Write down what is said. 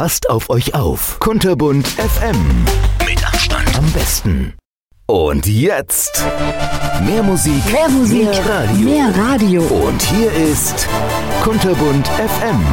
Passt auf euch auf. Kunterbunt FM. Mit Abstand am besten. Und jetzt mehr Musik, mehr Radio. Mehr Radio. Und hier ist Kunterbunt FM.